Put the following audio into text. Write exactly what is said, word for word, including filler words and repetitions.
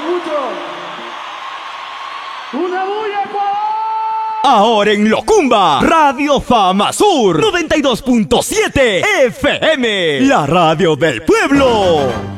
mucho. ¡Una bulla, Ecuador! Ahora en Locumba, Radio Fama Sur noventa y dos punto siete F M, la radio del pueblo.